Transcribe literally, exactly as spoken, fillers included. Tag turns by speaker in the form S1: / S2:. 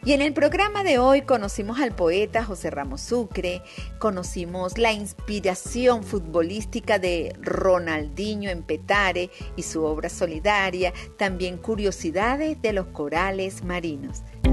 S1: Y en el programa de hoy conocimos al poeta José Ramos Sucre, conocimos la inspiración futbolística de Ronaldinho en Petare y su obra solidaria, también curiosidades de los corales marinos.